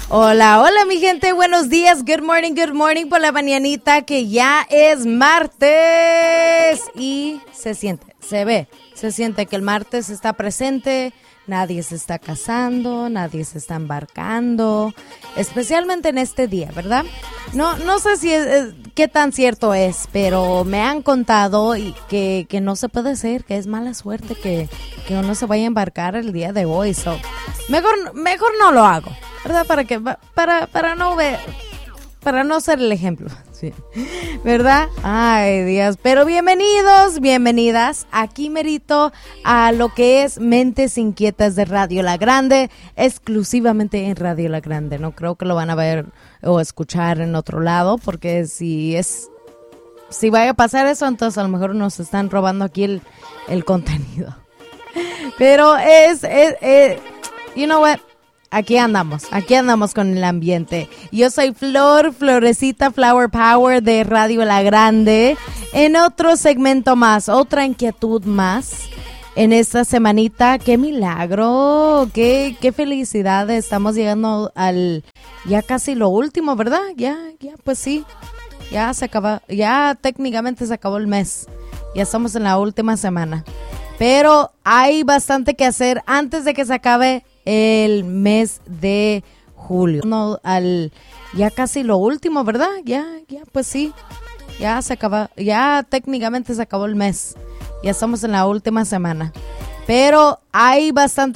Hola, hola mi gente, buenos días, good morning por la mañanita que ya es martes y se siente, se siente que el martes está presente, nadie se está casando, nadie se está embarcando, especialmente en este día, ¿verdad? No sé si qué tan cierto es, pero me han contado y que no se puede hacer, que es mala suerte que uno se vaya a embarcar el día de hoy, mejor no lo hago, ¿verdad? Para no ser el ejemplo, sí, ¿verdad? Ay, Dios, pero bienvenidas, aquí merito a lo que es Mentes Inquietas de Radio La Grande, exclusivamente en Radio La Grande, no creo que lo van a ver o escuchar en otro lado, porque si vaya a pasar eso, entonces a lo mejor nos están robando aquí el contenido, pero you know what? Aquí andamos con el ambiente. Yo soy Florecita Flower Power de Radio La Grande. En otro segmento más, otra inquietud más. En esta semanita, qué milagro, qué felicidad. Estamos llegando ya casi lo último, ¿verdad? Ya, pues sí. Ya se acaba, ya técnicamente se acabó el mes. Ya estamos en la última semana. Pero hay bastante que hacer antes de que se acabe el mes de julio. Ya casi lo último, ¿verdad? Ya, pues sí. Ya se acaba, ya técnicamente se acabó el mes. Ya estamos en la última semana. Pero hay bastante